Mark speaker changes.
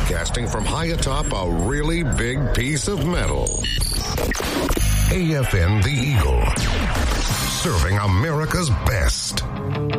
Speaker 1: Broadcasting from high atop a really big piece of metal. AFN The Eagle. Serving America's best.